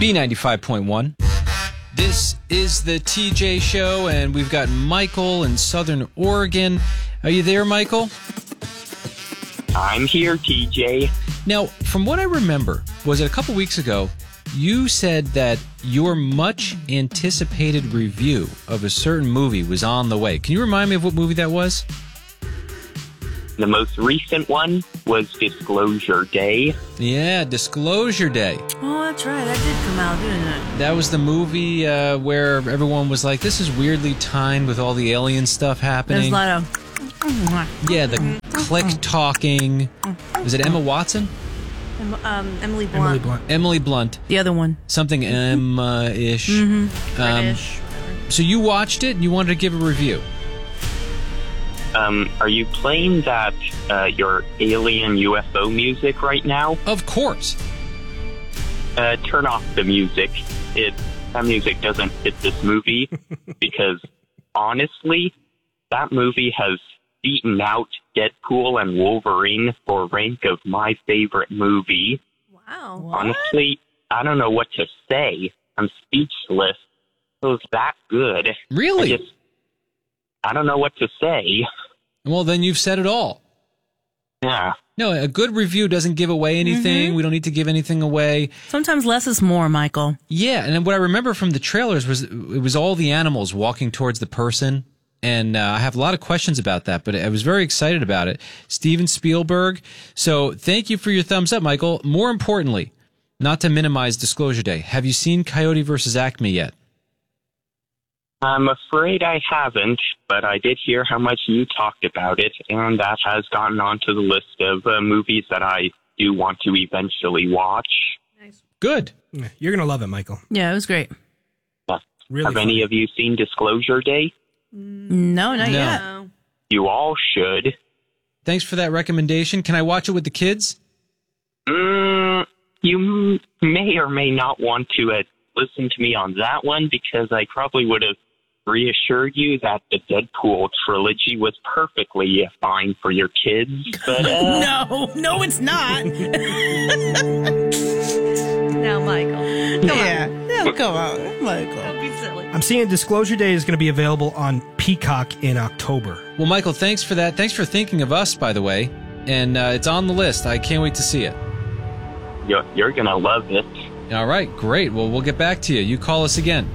B95.1. This is the TJ Show, and we've got Michael in Southern Oregon. Are you there, Michael? I'm here, TJ. Now, from what I remember, was it a couple weeks ago, you said that your much anticipated review of a certain movie was on the way. Can you remind me of what movie that was? The most recent one was Disclosure Day. Yeah, Disclosure Day. Oh, that's right. That did come out, didn't it? That was the movie where everyone was like, this is weirdly timed with all the alien stuff happening. There's a lot of... Yeah, the click talking. Was it Emma Watson? Emily Blunt. Emily Blunt. The other one. Something Emma-ish. British. So you watched it and you wanted to give a review. Are you playing that your alien UFO music right now? Of course. Turn off the music. That music doesn't fit this movie because honestly, that movie has beaten out Deadpool and Wolverine for rank of my favorite movie. Wow. What? Honestly, I don't know what to say. I'm speechless. It was that good. Really? I don't know what to say. Well, then you've said it all. Yeah. No, a good review doesn't give away anything. We don't need to give anything away. Sometimes less is more, Michael. Yeah, and what I remember from the trailers was it was all the animals walking towards the person. And I have a lot of questions about that, but I was very excited about it. Steven Spielberg. So thank you for your thumbs up, Michael. More importantly, not to minimize Disclosure Day, have you seen Coyote vs. Acme yet? I'm afraid I haven't, but I did hear how much you talked about it, and that has gotten onto the list of movies that I do want to eventually watch. Nice. Good. You're going to love it, Michael. Yeah, it was great. Really have fun. any of you seen Disclosure Day? No, not yet. You all should. Thanks for that recommendation. Can I watch it with the kids? You may or may not want to listen to me on that one because I probably would have reassured you that the Deadpool trilogy was perfectly fine for your kids. But No, it's not. Now, Michael. Come on, Michael. Don't be silly. I'm seeing Disclosure Day is going to be available on Peacock in October. Well, Michael, thanks for that. Thanks for thinking of us, by the way. And it's on the list. I can't wait to see it. you're going to love it. All right, great. Well, we'll get back to you. You call us again.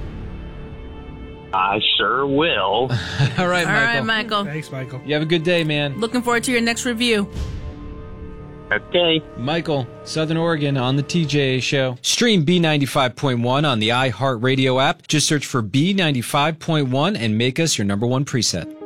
I sure will. All right, Michael. All right, Michael. Thanks, Michael. You have a good day, man. Looking forward to your next review. Okay. Michael, Southern Oregon on the TJ Show. Stream B95.1 on the iHeartRadio app. Just search for B95.1 and make us your number one preset.